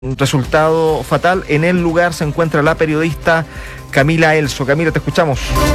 Un resultado fatal. En el lugar se encuentra la periodista Camila Elso. Camila, te escuchamos.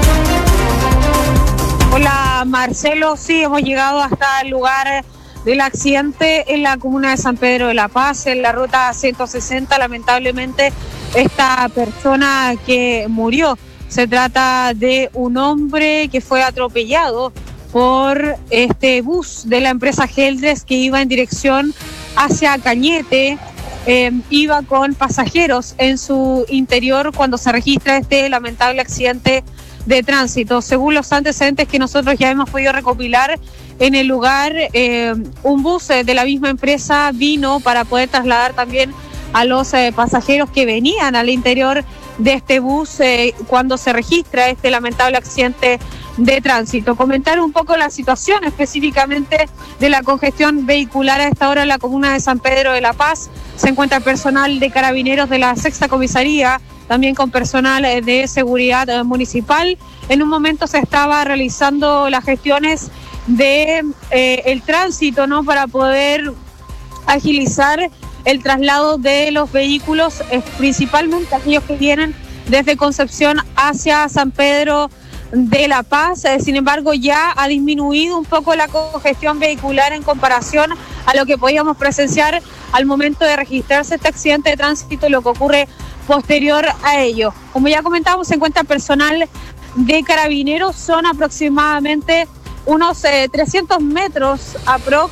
Hola Marcelo, sí, hemos llegado hasta el lugar del accidente en la comuna de San Pedro de la Paz, en la ruta 160. Lamentablemente, esta persona que murió, se trata de un hombre que fue atropellado por este bus de la empresa Geldres que iba en dirección hacia Cañete. Iba con pasajeros en su interior cuando se registra este lamentable accidente de tránsito. Según los antecedentes que nosotros ya hemos podido recopilar en el lugar, un bus de la misma empresa vino para poder trasladar también a los pasajeros que venían al interior de este bus cuando se registra este lamentable accidente de tránsito. Comentar un poco la situación específicamente de la congestión vehicular a esta hora en la comuna de San Pedro de la Paz. Se encuentra personal de Carabineros de la Sexta Comisaría, también con personal de seguridad municipal. En un momento se estaba realizando las gestiones de el tránsito, ¿no?, para poder agilizar el traslado de los vehículos, principalmente aquellos que vienen desde Concepción hacia San Pedro de la Paz. Sin embargo, ya ha disminuido un poco la congestión vehicular en comparación a lo que podíamos presenciar al momento de registrarse este accidente de tránsito y lo que ocurre posterior a ello. Como ya comentábamos, se encuentra personal de Carabineros, son aproximadamente unos 300 metros aprox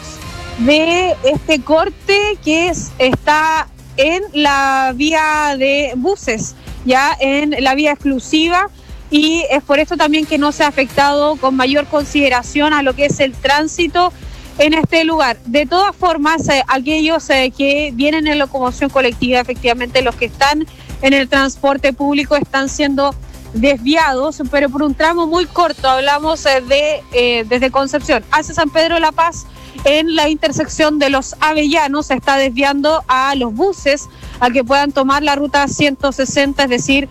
de este corte que está en la vía de buses, ya en la vía exclusiva, y es por esto también que no se ha afectado con mayor consideración a lo que es el tránsito en este lugar. De todas formas, aquellos que vienen en locomoción colectiva, efectivamente los que están en el transporte público están siendo desviados, pero por un tramo muy corto. Hablamos desde Concepción hacia San Pedro de la Paz, en la intersección de los Avellanos, se está desviando a los buses a que puedan tomar la ruta 160, es decir,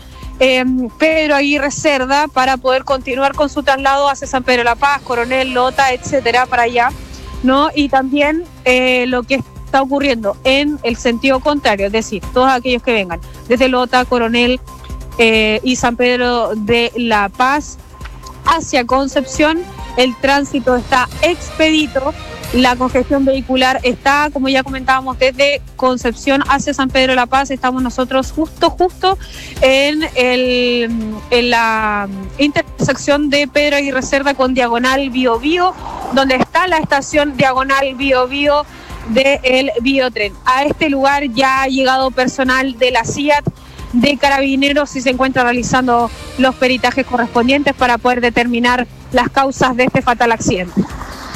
Pedro Aguirre Cerda, para poder continuar con su traslado hacia San Pedro de la Paz, Coronel, Lota, etcétera, para allá, ¿no? Y también lo que está ocurriendo en el sentido contrario, es decir, todos aquellos que vengan desde Lota, Coronel y San Pedro de la Paz hacia Concepción, el tránsito está expedito. La congestión vehicular está, como ya comentábamos, desde Concepción hacia San Pedro de la Paz. Estamos nosotros justo en la intersección de Pedro Aguirre Cerda con Diagonal Bío Bío, donde está la estación Diagonal Bío Bío del Biotren. A este lugar ya ha llegado personal de la CIAT, de Carabineros, y se encuentra realizando los peritajes correspondientes para poder determinar las causas de este fatal accidente.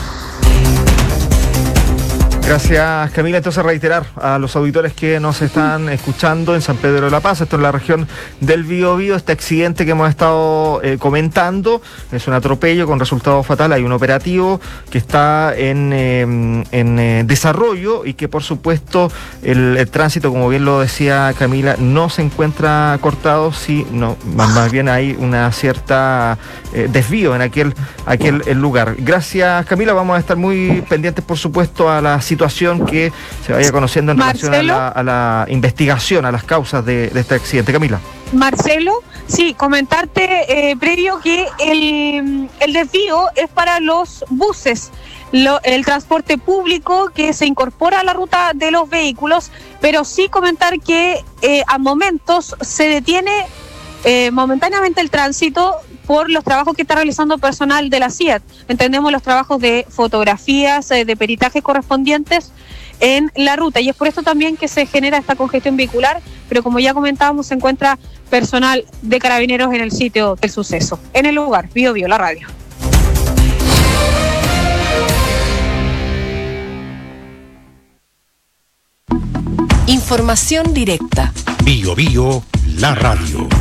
Gracias, Camila. Entonces, reiterar a los auditores que nos están escuchando en San Pedro de la Paz, esto en la región del Biobío, este accidente que hemos estado comentando es un atropello con resultado fatal. Hay un operativo que está en desarrollo y que, por supuesto, el tránsito, como bien lo decía Camila, no se encuentra cortado, sino más bien hay una cierta desvío en aquel lugar. Gracias, Camila. Vamos a estar muy pendientes, por supuesto, a la situación que se vaya conociendo en relación a la investigación, a las causas de este accidente. Camila. Marcelo, sí, comentarte previo que el desvío es para los buses, el transporte público que se incorpora a la ruta de los vehículos, pero sí comentar que a momentos se detiene momentáneamente el tránsito por los trabajos que está realizando personal de la CIAT. Entendemos los trabajos de fotografías, de peritajes correspondientes en la ruta, y es por esto también que se genera esta congestión vehicular, pero como ya comentábamos, se encuentra personal de Carabineros en el sitio del suceso. En el lugar, Bío Bío, la radio. Información directa. Bío Bío, la radio.